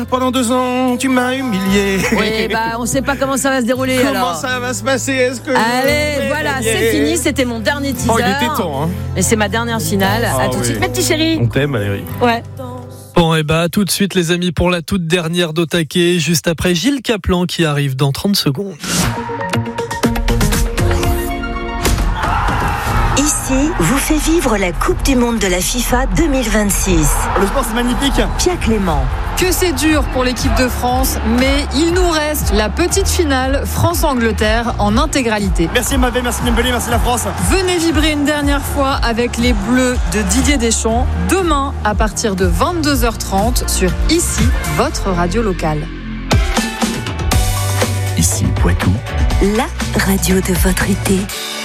pendant 2 ans, tu m'as humilié. Oui, on sait pas comment ça va se dérouler. Comment alors ça va se passer? Est-ce que Allez, voilà, c'est fini. C'était mon dernier teaser. Oh, il était temps, hein. Et c'est ma dernière finale. À tout de suite, mes petits chéris. On t'aime, Valérie. Ouais. Bon, tout de suite, les amis, pour la toute dernière d'Au-Taquet, juste après Gilles Caplan qui arrive dans 30 secondes. Ici, vous fait vivre la Coupe du Monde de la FIFA 2026. Le sport, c'est magnifique. Pia Clément. Que c'est dur pour l'équipe de France, mais il nous reste la petite finale France-Angleterre en intégralité. Merci Mbappé, merci Dembélé, merci la France. Venez vibrer une dernière fois avec les Bleus de Didier Deschamps, demain à partir de 22h30 sur Ici, votre radio locale. Ici Poitou, La radio de votre été.